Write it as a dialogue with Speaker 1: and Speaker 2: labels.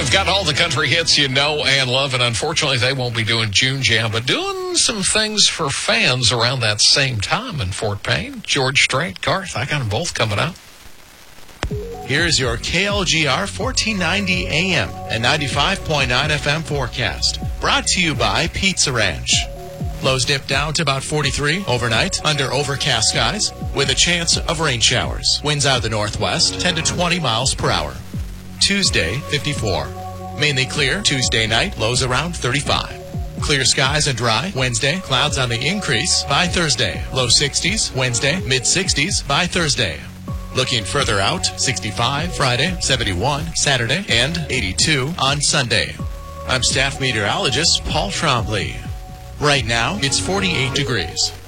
Speaker 1: You've got all the country hits you know and love, and unfortunately they won't be doing June Jam, but doing some things for fans around that same time in Fort Payne. George Strait, Garth, I got them both coming up.
Speaker 2: Here's your KLGR 1490 AM and 95.9 FM forecast. Brought to you by Pizza Ranch. Lows dip down to about 43 overnight under overcast skies with a chance of rain showers. Winds out of the northwest, 10 to 20 miles per hour. Tuesday, 54. Mainly clear Tuesday night, lows around 35. Clear skies and dry Wednesday, clouds on the increase by Thursday. Low 60s Wednesday, mid 60s by Thursday. Looking further out, 65 Friday, 71 Saturday, and 82 on Sunday. I'm staff meteorologist Paul Trombley. Right now, it's 48 degrees.